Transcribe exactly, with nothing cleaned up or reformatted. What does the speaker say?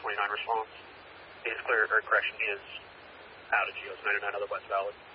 twenty-nine response. He is clear, or correction, he is out of Geos ninety-nine, otherwise valid.